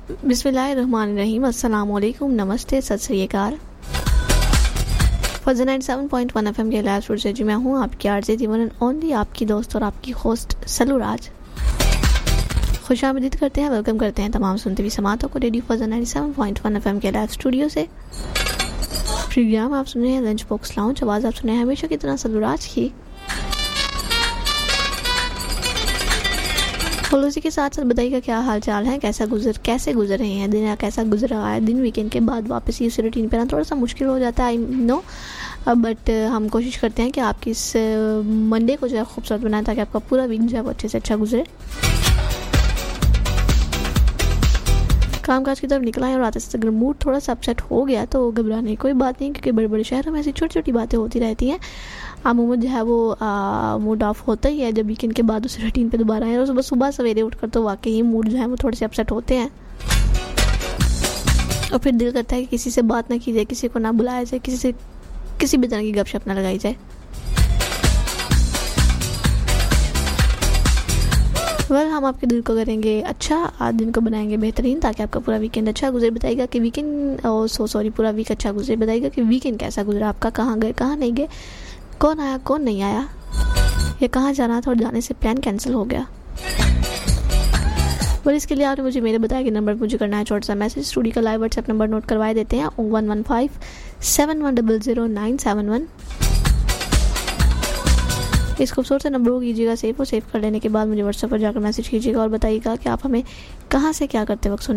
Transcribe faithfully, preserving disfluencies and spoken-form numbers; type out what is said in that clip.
बिस्मिल्लाहिर्रहमानिर्रहीम, अस्सलाम वालेकुम, नमस्ते, सत श्री अकाल। फजर ninety seven point one F M के लाइव स्टूडियो से जी मैं हूँ आपकी आरजे जीवन एंड ओनली आपकी दोस्त और आपकी होस्ट सलूराज। खुशामदीद करते हैं, वेलकम करते हैं तमाम सुनते हुए समातों को रेडियो फजर ninety seven point one F M के लाइव स्टूडियो से। प्रोग्राम आप सुन रहे हैं लंच बॉक्स लाउंज, आवाज़ आप सुन रहे हैं हमेशा की तरह सलूराज की। और उसी के साथ साथ बताइएगा क्या हाल चाल है, कैसा गुजर कैसे गुजर रहे हैं दिन, कैसा गुजर रहा है दिन। वीकेंड के बाद वापस इस रूटीन पे ना थोड़ा सा मुश्किल हो जाता है, आई नो, बट हम कोशिश करते हैं कि आपकी इस मंडे को जो है खूबसूरत बनाएं ताकि आपका पूरा वीक जो है वो अच्छे से अच्छा गुजरे। कामकाज की तरफ निकला है और आते से अगर मूड थोड़ा सा अपसेट हो गया तो घबराने की कोई बात नहीं, क्योंकि बड़े बड़े शहरों में ऐसी छोटी छोटी बातें होती रहती हैं। अमूमन जो है वो मूड ऑफ होता ही है जब वीकेंड के बाद उस रूटीन पे दोबारा आए, और सुबह सुबह सवेरे उठकर तो वाकई ही मूड जो है वो थोड़े से अपसेट होते हैं और फिर दिल करता है कि किसी से बात ना की जाए, किसी को ना बुलाया जाए, किसी से किसी भी तरह की गपशप ना लगाई जाए। वेल well, हम आपके दिल को करेंगे अच्छा, आज दिन को बनाएंगे बेहतरीन ताकि आपका पूरा वीकेंड अच्छा गुजरे। बताइएगा कि वीकेंड और सो सॉरी पूरा वीक अच्छा गुजरे। बताइएगा कि वीकेंड कैसा गुजरा आपका, कहाँ गए कहाँ नहीं गए, कौन आया कौन नहीं आया, या कहाँ जाना था और जाने से प्लान कैंसिल हो गया। और इसके लिए आपने मुझे मेरे बताया कि नंबर मुझे करना है छोटा सा मैसेज। स्टूडियो का लाइव व्हाट्सएप नंबर नोट करवाए देते हैं, one one five seven one double zero nine seven one. इस खूबसूरत से नंबर को कीजिएगा सेव, और सेव कर लेने के बाद मुझे व्हाट्सएप पर जाकर मैसेज कीजिएगा और बताइएगा कि आप हमें कहाँ से क्या करते वक्त सुन